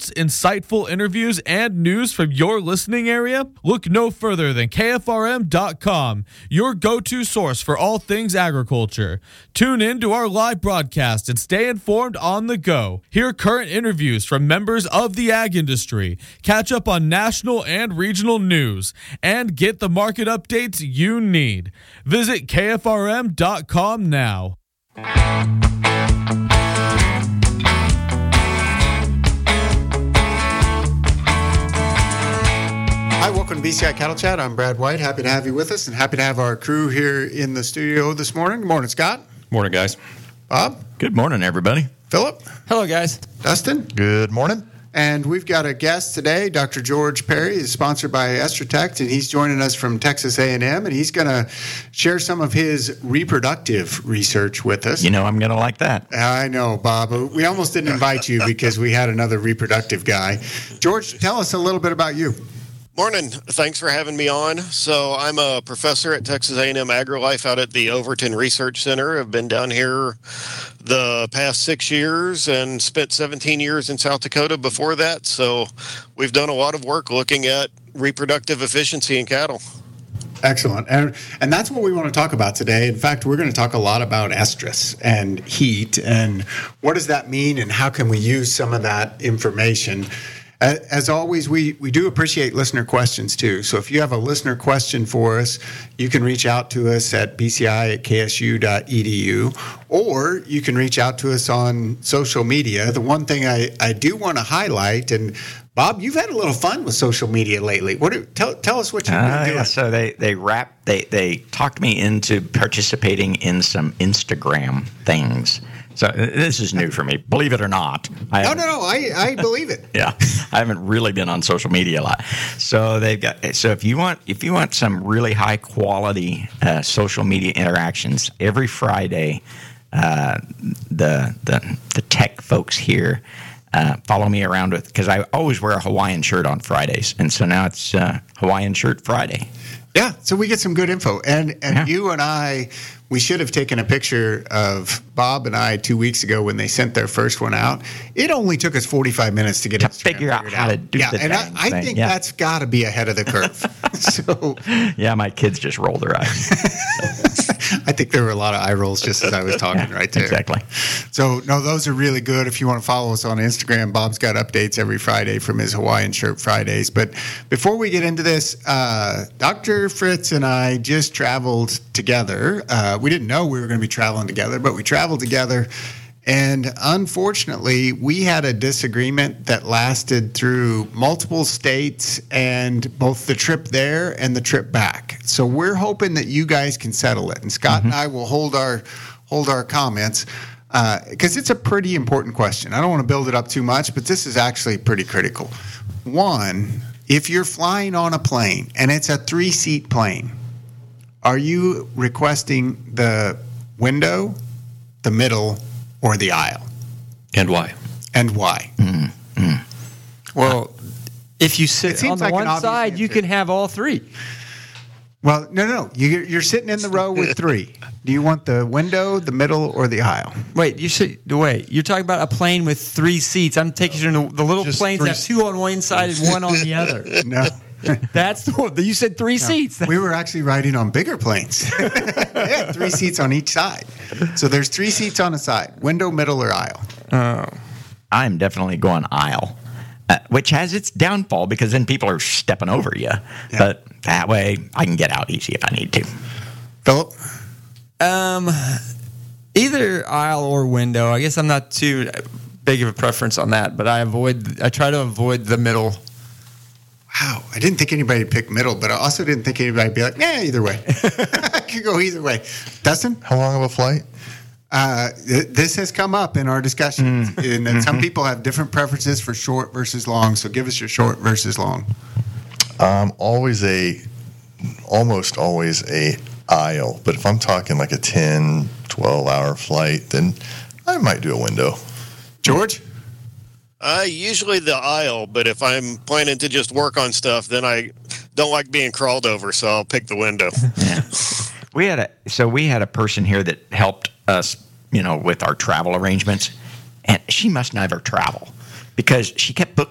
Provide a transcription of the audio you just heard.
notes, insightful interviews, and news from your listening area? Look no further than KFRM.com, your go-to source for all things agriculture. Tune in to our live broadcast and stay informed on the go. Hear current interviews from members of the ag industry, catch up on national and regional news, and get the market updates you need. Visit KFRM.com now. Hi, welcome to BCI Cattle Chat. I'm Brad White. Happy to have you with us and happy to have our crew here in the studio this morning. Good morning, Scott. Morning, guys. Bob. Good morning, everybody. Philip. Hello, guys. Dustin. Good morning. And we've got a guest today, Dr. George Perry, is sponsored by Estrotect, and he's joining us from Texas A&M, and he's going to share some of his reproductive research with us. You know I'm going to like that. I know, Bob. We almost didn't invite you because we had another reproductive guy. George, tell us a little bit about you. Morning. Thanks for having me on. So I'm a professor at Texas A&M AgriLife out at the Overton Research Center. I've been down here the past 6 years and spent 17 years in South Dakota before that. So we've done a lot of work looking at reproductive efficiency in cattle. Excellent. And that's what we want to talk about today. In fact, we're going to talk a lot about estrus and heat and what does that mean and how can we use some of that information. As always, we do appreciate listener questions, too. So if you have a listener question for us, you can reach out to us at bci@ksu.edu, or you can reach out to us on social media. The one thing I do want to highlight, and Bob, you've had a little fun with social media lately. Tell us what you've been doing. Yeah, so they talked me into participating in some Instagram things. So this is new for me, believe it or not. No, I believe it. Yeah, I haven't really been on social media a lot. So if you want some really high quality social media interactions, every Friday, the tech folks here follow me around because I always wear a Hawaiian shirt on Fridays, and so now it's Hawaiian Shirt Friday. Yeah, so we get some good info, and yeah. You and I. We should have taken a picture of Bob and I 2 weeks ago when they sent their first one out. It only took us 45 minutes to get to figure out how to do the and I think that's got to be ahead of the curve. So yeah, my kids just roll their eyes. I think there were a lot of eye rolls just as I was talking right there. Exactly. So, no, those are really good. If you want to follow us on Instagram, Bob's got updates every Friday from his Hawaiian Shirt Fridays. But before we get into this, Dr. Fritz and I just traveled together. We didn't know we were going to be traveling together, but we traveled together. And unfortunately, we had a disagreement that lasted through multiple states and both the trip there and the trip back. So we're hoping that you guys can settle it. And Scott and I will hold our comments because it's a pretty important question. I don't want to build it up too much, but this is actually pretty critical. One, if you're flying on a plane and it's a 3-seat plane, are you requesting the window, the middle, or the aisle? And why? Well, if you sit on the like one side, you can have all three. Well, no. You're sitting in the row with 3. Do you want the window, the middle, or the aisle? Wait, you're talking about a plane with 3 seats. I'm taking you to the little planes that have 2 on one side and 1 on the other. No. That's the one. You said 3 seats. We were actually riding on bigger planes. They had 3 seats on each side. So there's 3 seats on a side, window, middle, or aisle. I'm definitely going aisle, which has its downfall because then people are stepping over you. Yeah. But that way I can get out easy if I need to. Philip? Either aisle or window. I guess I'm not too big of a preference on that, but I try to avoid the middle. Wow, I didn't think anybody would pick middle, but I also didn't think anybody would be like, either way. I could go either way. Dustin? How long of a flight? This has come up in our discussions, and some people have different preferences for short versus long, so give us your short versus long. Almost always a aisle, but if I'm talking like a 10, 12-hour flight, then I might do a window. George? Usually the aisle, but if I'm planning to just work on stuff, then I don't like being crawled over, so I'll pick the window. Yeah. We had a person here that helped us, with our travel arrangements, and she must never travel because she kept